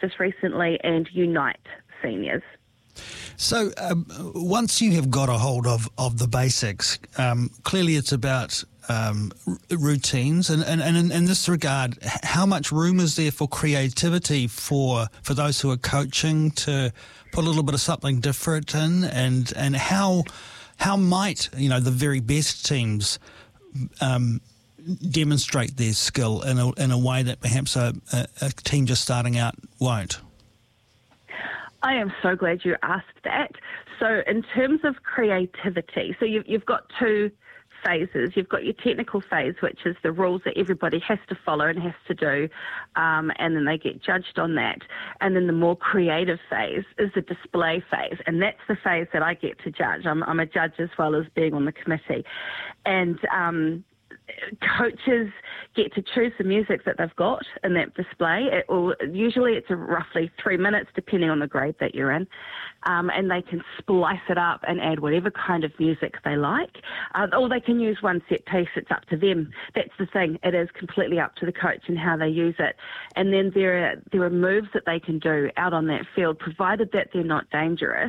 just recently, and Unite Seniors. So once you have got a hold of the basics, clearly it's about routines, and in this regard, how much room is there for creativity for those who are coaching to put a little bit of something different in, and how might the very best teams demonstrate their skill in a way that perhaps a team just starting out won't? I am so glad you asked that. So in terms of creativity, so you've got two phases. You've got your technical phase, which is the rules that everybody has to follow and has to do, and then they get judged on that. And then the more creative phase is the display phase, and that's the phase that I get to judge. I'm a judge as well as being on the committee. And coaches get to choose the music that they've got in that display. Usually it's roughly 3 minutes, depending on the grade that you're in, and they can splice it up and add whatever kind of music they like, or they can use one set piece. It's up to them. That's the thing. It is completely up to the coach and how they use it. And then there are moves that they can do out on that field, provided that they're not dangerous,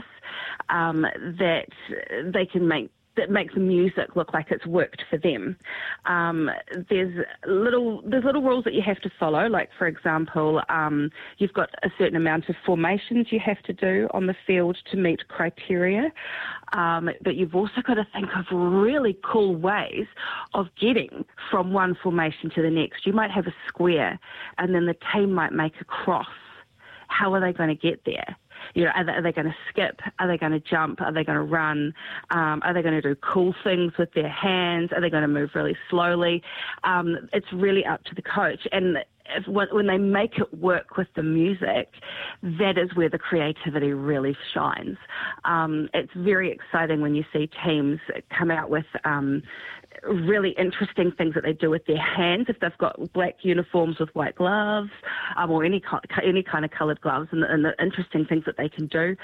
that they can make that makes the music look like it's worked for them. There's little rules that you have to follow. Like, for example, you've got a certain amount of formations you have to do on the field to meet criteria. But you've also got to think of really cool ways of getting from one formation to the next. You might have a square, and then the team might make a cross. How are they going to get there? Are they going to skip? Are they going to jump? Are they going to run? Are they going to do cool things with their hands? Are they going to move really slowly? It's really up to the coach. And when they make it work with the music, that is where the creativity really shines. It's very exciting when you see teams come out with really interesting things that they do with their hands. If they've got black uniforms with white gloves, or any kind of coloured gloves, and the interesting things that they can do.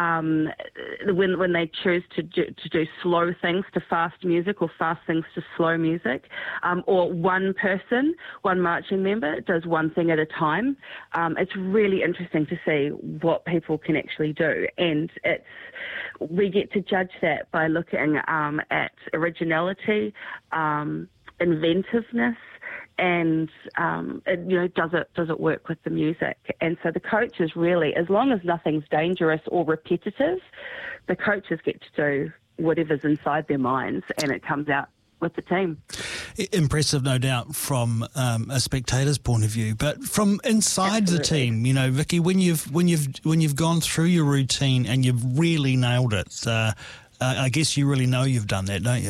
When they choose to do slow things to fast music, or fast things to slow music, or one marching member does one thing at a time. It's really interesting to see what people can actually do, and we get to judge that by looking at originality, inventiveness, and does it work with the music? And so the coaches really, as long as nothing's dangerous or repetitive, the coaches get to do whatever's inside their minds, and it comes out with the team. Impressive, no doubt, from a spectator's point of view, but from inside Absolutely. the team, Vicky, when you've gone through your routine and you've really nailed it, I guess you really know you've done that, don't you?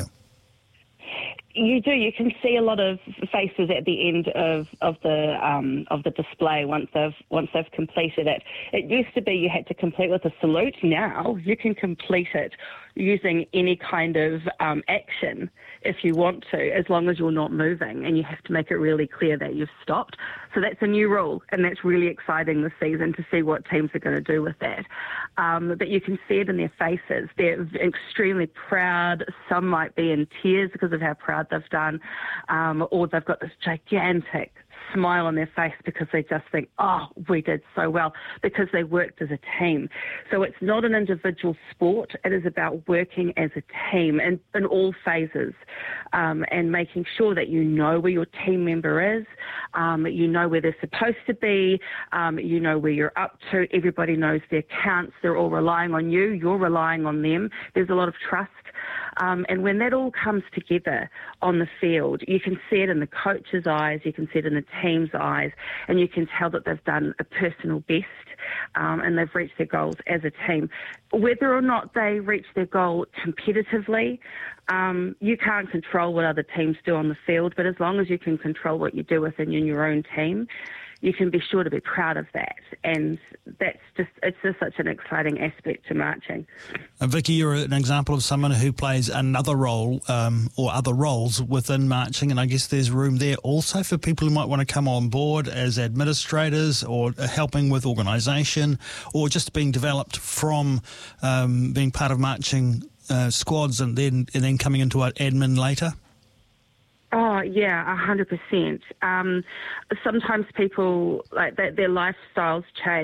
You do. You can see a lot of faces at the end of the display once they've completed it. It used to be you had to complete with a salute. Now you can complete it using any kind of action if you want to, as long as you're not moving, and you have to make it really clear that you've stopped. So that's a new rule, and that's really exciting this season to see what teams are going to do with that. But you can see it in their faces. They're extremely proud. Some might be in tears because of how proud they've done, or they've got this gigantic smile on their face because they just think, oh, we did so well, because they worked as a team. So it's not an individual sport. It is about working as a team in all phases, and making sure that you know where your team member is, you know where they're supposed to be, you know where you're up to. Everybody knows their counts. They're all relying on you. You're relying on them. There's a lot of trust. And when that all comes together on the field, you can see it in the coach's eyes, you can see it in the team's eyes, and you can tell that they've done a personal best, and they've reached their goals as a team. Whether or not they reach their goal competitively, you can't control what other teams do on the field, but as long as you can control what you do within your own team, you can be sure to be proud of that. And it's just such an exciting aspect to marching. Vicky, you're an example of someone who plays another role, or other roles within marching, and I guess there's room there also for people who might want to come on board as administrators, or helping with organisation, or just being developed from being part of marching squads and then coming into admin later. Oh, yeah, 100%. Sometimes people, like, their lifestyles change.